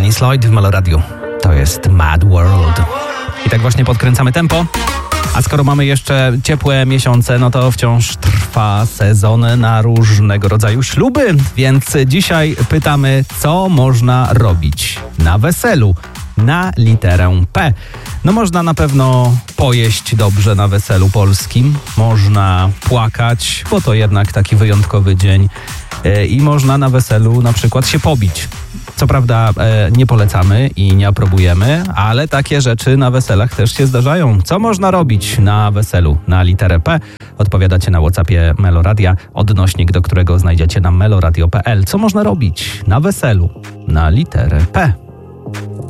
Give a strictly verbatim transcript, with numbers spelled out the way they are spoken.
Miss Lloyd w Meloradiu. To jest Mad World. I tak właśnie podkręcamy tempo. A skoro mamy jeszcze ciepłe miesiące, no to wciąż trwa sezon na różnego rodzaju śluby. Więc dzisiaj pytamy, co można robić na weselu na literę P. No można na pewno pojeść dobrze na weselu polskim. Można płakać, bo to jednak taki wyjątkowy dzień. I można na weselu na przykład się pobić. Co prawda e, nie polecamy i nie aprobujemy, ale takie rzeczy na weselach też się zdarzają. Co można robić na weselu na literę P? Odpowiadacie na WhatsAppie Meloradia, odnośnik do którego znajdziecie na meloradio kropka p l. Co można robić na weselu na literę P?